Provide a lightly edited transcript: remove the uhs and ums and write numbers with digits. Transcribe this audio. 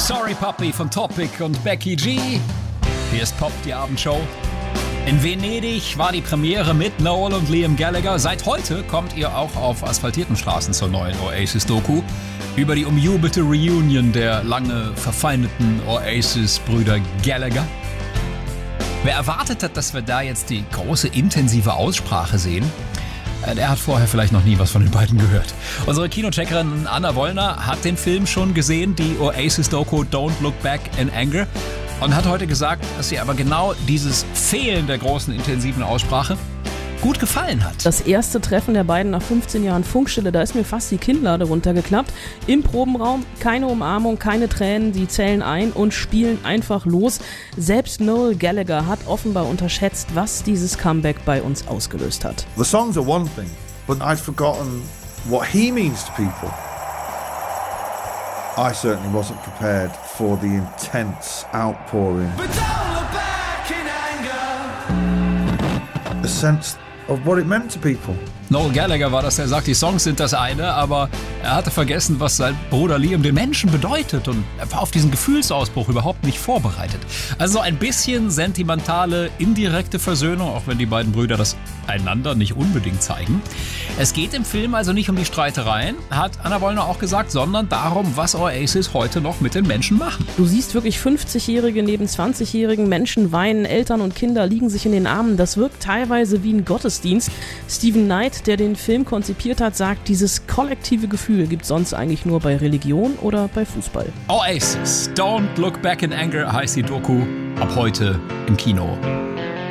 Sorry Puppy von Topic und Becky G. Hier ist Pop, die Abendshow. In Venedig war die Premiere mit Noel und Liam Gallagher. Seit heute kommt ihr auch auf asphaltierten Straßen zur neuen Oasis-Doku über die umjubelte Reunion der lange verfeindeten Oasis-Brüder Gallagher. Wer erwartet hat, dass wir da jetzt die große, intensive Aussprache sehen, der hat vorher vielleicht noch nie was von den beiden gehört. Unsere Kinocheckerin Anna Wollner hat den Film schon gesehen, die Oasis-Doku Don't Look Back in Anger, und hat heute gesagt, dass ihr aber genau dieses Fehlen der großen, intensiven Aussprache gut gefallen hat. Das erste Treffen der beiden nach 15 Jahren Funkstille, da ist mir fast die Kinnlade runtergeklappt. Im Probenraum, keine Umarmung, keine Tränen, die zählen ein und spielen einfach los. Selbst Noel Gallagher hat offenbar unterschätzt, was dieses Comeback bei uns ausgelöst hat. The songs are one thing, but I'd forgotten what he means to people. I certainly wasn't prepared for the intense outpouring. But don't look back in anger. A sense of what it meant to people. Noel Gallagher war das, der sagt, die Songs sind das eine, aber er hatte vergessen, was sein Bruder Liam den Menschen bedeutet, und er war auf diesen Gefühlsausbruch überhaupt nicht vorbereitet. Also ein bisschen sentimentale, indirekte Versöhnung, auch wenn die beiden Brüder das einander nicht unbedingt zeigen. Es geht im Film also nicht um die Streitereien, hat Anna Wollner auch gesagt, sondern darum, was Oasis heute noch mit den Menschen machen. Du siehst wirklich 50-Jährige neben 20-Jährigen, Menschen weinen, Eltern und Kinder liegen sich in den Armen. Das wirkt teilweise wie ein Gottesdienst. Steven Knight, der den Film konzipiert hat, sagt, dieses kollektive Gefühl gibt es sonst eigentlich nur bei Religion oder bei Fußball. Oasis, Don't Look Back in Anger heißt die Doku, ab heute im Kino.